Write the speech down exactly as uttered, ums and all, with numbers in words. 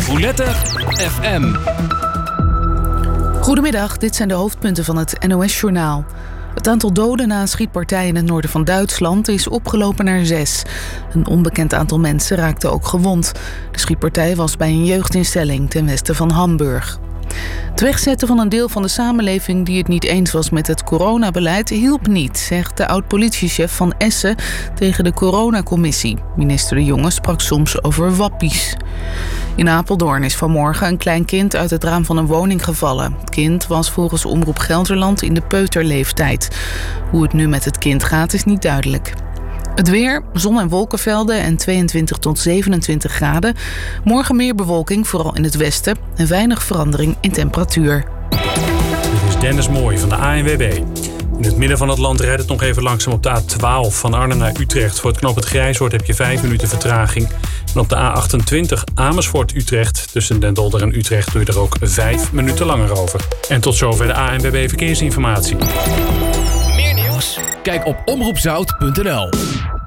Roulette F M. Goedemiddag, dit zijn de hoofdpunten van het N O S-journaal. Het aantal doden na een schietpartij in het noorden van Duitsland is opgelopen naar zes. Een onbekend aantal mensen raakte ook gewond. De schietpartij was bij een jeugdinstelling ten westen van Hamburg. Het wegzetten van een deel van de samenleving die het niet eens was met het coronabeleid hielp niet, zegt de oud-politiechef van Essen tegen de coronacommissie. Minister De Jonge sprak soms over wappies. In Apeldoorn is vanmorgen een klein kind uit het raam van een woning gevallen. Het kind was volgens Omroep Gelderland in de peuterleeftijd. Hoe het nu met het kind gaat is niet duidelijk. Het weer, zon- en wolkenvelden en tweeëntwintig tot zevenentwintig graden. Morgen meer bewolking, vooral in het westen. En weinig verandering in temperatuur. Dit is Dennis Mooij van de A N W B. In het midden van het land rijdt het nog even langzaam op de A twaalf van Arnhem naar Utrecht. Voor het knooppunt Grijzoord heb je vijf minuten vertraging. En op de A achtentwintig Amersfoort-Utrecht tussen Den Dolder en Utrecht doe je er ook vijf minuten langer over. En tot zover de A N W B Verkeersinformatie. Meer nieuws? Kijk op omroep zout punt n l.